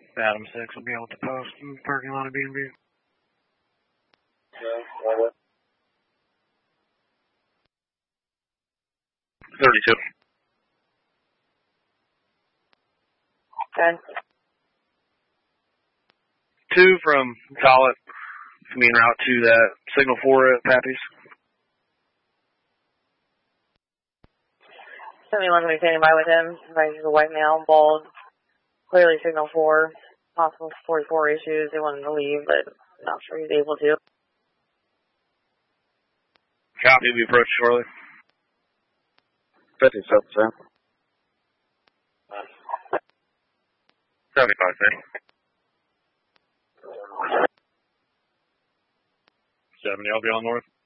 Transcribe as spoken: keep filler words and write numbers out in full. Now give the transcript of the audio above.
Adam six will be able to post in the parking lot of B and B. thirty-two. Okay. Two from Collet, coming route to that signal four at Pappy's. seventy-one's going to be standing by with him. He's a white male, bald, clearly signal four. Possible forty-four issues. They wanted to leave, but not sure he's able to. Copy, we approach shortly. fifty-seven percent. seventy-five, thanks. seventy, I'll be on north.